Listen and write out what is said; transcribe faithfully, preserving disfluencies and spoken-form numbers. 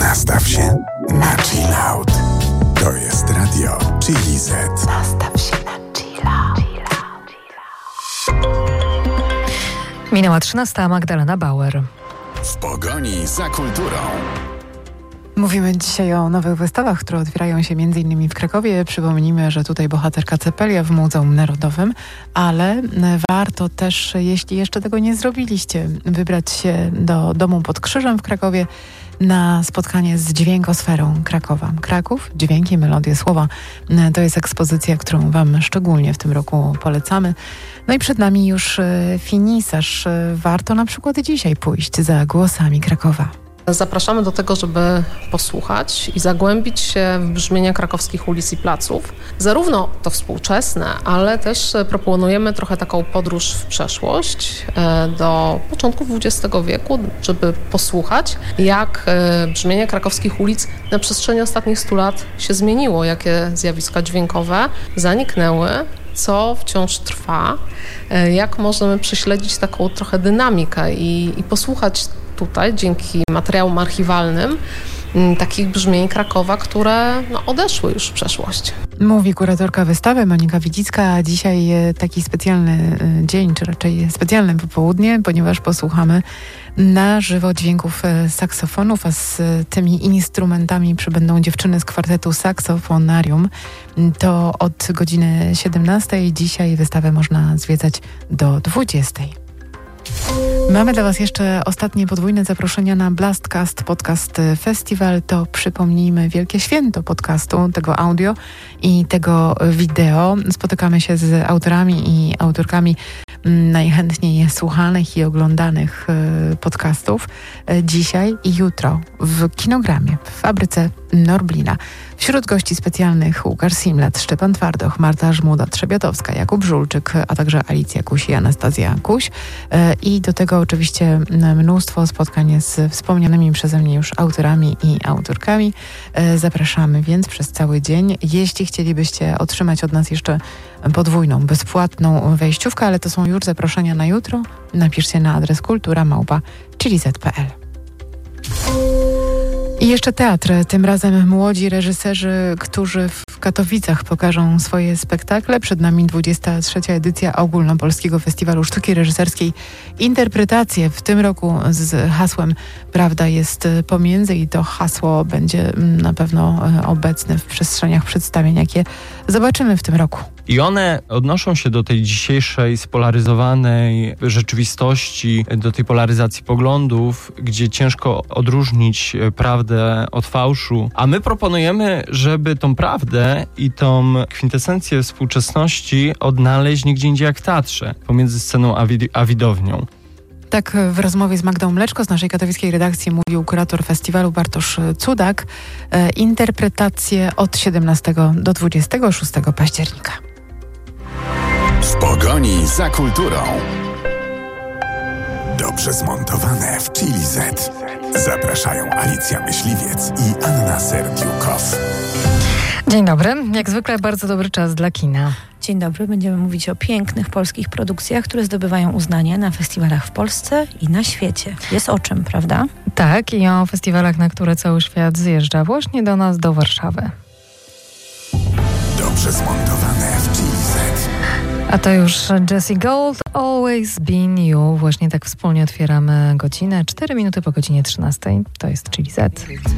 Nastaw się na chill out. To jest radio Chili Z. Nastaw się na chilla. Minęła trzynasta, Magdalena Bauer. W pogoni za kulturą. Mówimy dzisiaj o nowych wystawach, które otwierają się między innymi w Krakowie. Przypomnijmy, że tutaj bohaterka Cepelia w Muzeum Narodowym, ale warto też, jeśli jeszcze tego nie zrobiliście, wybrać się do Domu pod Krzyżem w Krakowie na spotkanie z dźwiękosferą Krakowa. Kraków, dźwięki, melodie, słowa. To jest ekspozycja, którą Wam szczególnie w tym roku polecamy. No i przed nami już finisarz. Warto na przykład dzisiaj pójść za głosami Krakowa. Zapraszamy do tego, żeby posłuchać i zagłębić się w brzmienia krakowskich ulic i placów. Zarówno to współczesne, ale też proponujemy trochę taką podróż w przeszłość do początku dwudziestego wieku, żeby posłuchać, jak brzmienie krakowskich ulic na przestrzeni ostatnich stu lat się zmieniło, jakie zjawiska dźwiękowe zaniknęły, co wciąż trwa, jak możemy prześledzić taką trochę dynamikę i, i posłuchać tutaj dzięki materiałom archiwalnym m, takich brzmień Krakowa, które no, odeszły już w przeszłość. Mówi kuratorka wystawy Monika Widzicka, a dzisiaj taki specjalny dzień, czy raczej specjalne popołudnie, ponieważ posłuchamy na żywo dźwięków saksofonów, a z tymi instrumentami przybędą dziewczyny z kwartetu Saksofonarium. To od godziny siedemnastej. Dzisiaj wystawę można zwiedzać do dwudziestej. Mamy dla Was jeszcze ostatnie podwójne zaproszenia na Blastcast Podcast Festival. To przypomnijmy wielkie święto podcastu, tego audio i tego wideo. Spotykamy się z autorami i autorkami najchętniej słuchanych i oglądanych podcastów dzisiaj i jutro w Kinogramie, w fabryce Norblina. Wśród gości specjalnych Łukasz Simlat, Szczepan Twardoch, Marta Żmuda-Trzebiatowska, Jakub Żulczyk, a także Alicja Kuś i Anastazja Kuś. I do tego oczywiście mnóstwo spotkań z wspomnianymi przeze mnie już autorami i autorkami. Zapraszamy więc przez cały dzień. Jeśli chcielibyście otrzymać od nas jeszcze podwójną, bezpłatną wejściówkę, ale to są już zaproszenia na jutro, napiszcie na adres kultura małpa chili zet kropka pe el. I jeszcze teatr. Tym razem młodzi reżyserzy, którzy w Katowicach pokażą swoje spektakle. Przed nami dwudziesta trzecia edycja Ogólnopolskiego Festiwalu Sztuki Reżyserskiej Interpretacje. W tym roku z hasłem Prawda jest pomiędzy i to hasło będzie na pewno obecne w przestrzeniach przedstawień, jakie zobaczymy w tym roku. I one odnoszą się do tej dzisiejszej spolaryzowanej rzeczywistości, do tej polaryzacji poglądów, gdzie ciężko odróżnić prawdę od fałszu. A my proponujemy, żeby tą prawdę i tą kwintesencję współczesności odnaleźć nigdzie indziej jak w teatrze, pomiędzy sceną a, wid- a widownią. Tak w rozmowie z Magdą Mleczko z naszej katowickiej redakcji mówił kurator festiwalu Bartosz Cudak. E, interpretacje od siedemnastego do dwudziestego szóstego października. W pogoni za kulturą. Dobrze zmontowane w Chili Z. Zapraszają Alicja Myśliwiec i Anna Serdiukow. Dzień dobry. Jak zwykle bardzo dobry czas dla kina. Dzień dobry. Będziemy mówić o pięknych polskich produkcjach, które zdobywają uznanie na festiwalach w Polsce i na świecie. Jest o czym, prawda? Tak, i o festiwalach, na które cały świat zjeżdża właśnie do nas, do Warszawy. Dobrze zmontowane w Chili Z. A to już Jessie Gold, Always Been You. Właśnie tak wspólnie otwieramy godzinę. Cztery minuty po godzinie trzynastej. To jest Chili Z.